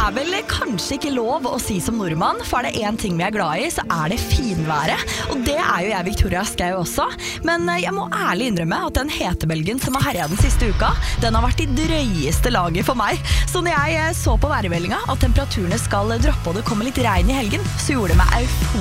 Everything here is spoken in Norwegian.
vel kanskje ikke lov å si som nordmann, for er det en ting vi glad i, så det finværet. Og det jo jeg, Victoria Skau, også. Men jeg må ærlig innrømme at den hetebølgen som har herjet den siste uka, den har vært i drøyeste laget for meg. Så når jeg så på værmeldinga at temperaturene skal droppe og det kommer litt regn i helgen, så gjorde det meg euforisk